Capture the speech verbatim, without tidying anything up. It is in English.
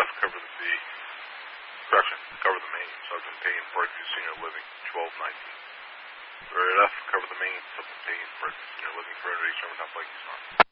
F, cover the B. Correction, cover the main. So I've been paying Brightview Senior Living, twelve nineteen. Or at F, cover the main. So I've been paying Brightview Senior Living for eighty-seven, not like he's on.